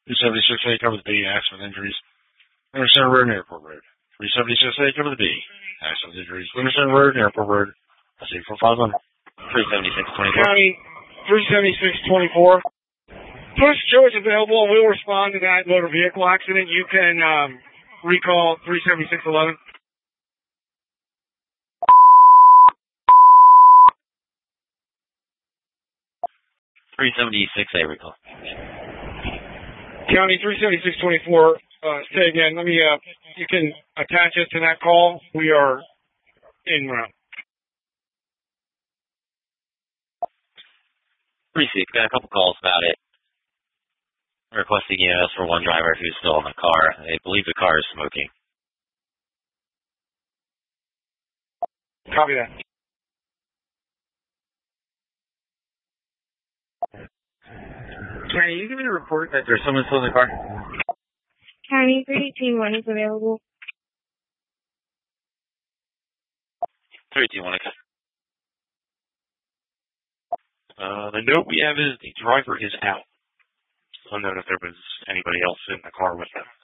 376A, cover the B, accident injuries. Winter Center Road and Airport Road. 376A, cover the B, accident injuries. Winter Center Road and Airport Road. I see for 500. 37624. County 37624. Push Joe is available and we'll respond to that motor vehicle accident. You can recall 37611. 376A recall. County 37624. Say again. Let me. You can attach us to that call. We are en route. 36. Got a couple calls about it. Requesting EMS for one driver who's still in the car. They believe the car is smoking. Copy that. Can you give me a report that there's someone still in the car? County 321 is available. 321. The note we have is the driver is out. Unknown if there was anybody else in the car with them.